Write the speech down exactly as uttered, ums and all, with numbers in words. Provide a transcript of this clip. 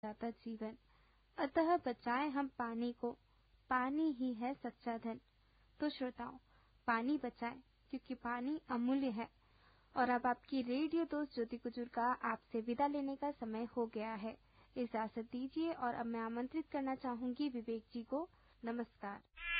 जाता जीवन। अतः बचाएं हम पानी को, पानी ही है सच्चा धन। तो श्रोताओं, पानी बचाएं क्योंकि पानी अमूल्य है। और अब आपकी रेडियो दोस्त ज्योति कुजूर का आपसे विदा लेने का समय हो गया है। इजाजत दीजिए और अब मैं आमंत्रित करना चाहूंगी विवेक जी को। नमस्कार।